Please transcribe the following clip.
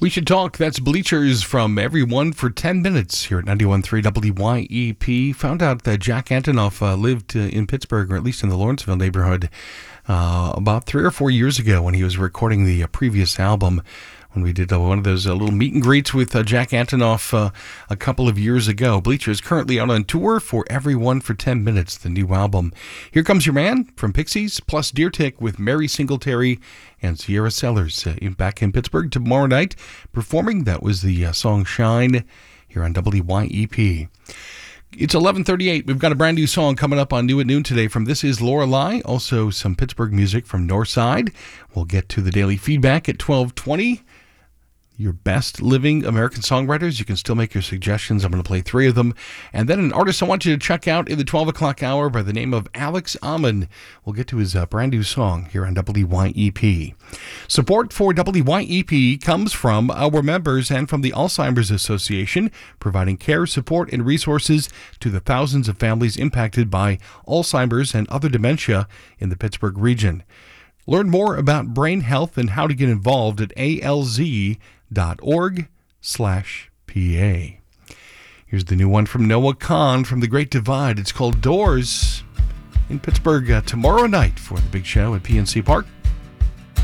We should talk. That's Bleachers from Everyone for 10 minutes here at 91.3 WYEP. Found out that Jack Antonoff lived in Pittsburgh, or at least in the Lawrenceville neighborhood, about 3 or 4 years ago when he was recording the previous album. When we did one of those little meet and greets with Jack Antonoff a couple of years ago. Bleachers currently out on tour for Everyone for 10 minutes, the new album. Here Comes Your Man from Pixies, plus Deer Tick with Mary Singletary and Sierra Sellers back in Pittsburgh tomorrow night performing. That was the song Shine here on WYEP. It's 11:38. We've got a brand new song coming up on New at Noon today from This Is Lorelei. Also some Pittsburgh music from Northside. We'll get to the daily feedback at 12:20. Your best living American songwriters. You can still make your suggestions. I'm going to play 3 of them. And then an artist I want you to check out in the 12 o'clock hour by the name of Alex Amon. We'll get to his brand new song here on WYEP. Support for WYEP comes from our members and from the Alzheimer's Association, providing care, support, and resources to the thousands of families impacted by Alzheimer's and other dementia in the Pittsburgh region. Learn more about brain health and how to get involved at alz.org/PA. Here's the new one from Noah Kahn from The Great Divide. It's called Doors in Pittsburgh tomorrow night for the big show at PNC Park.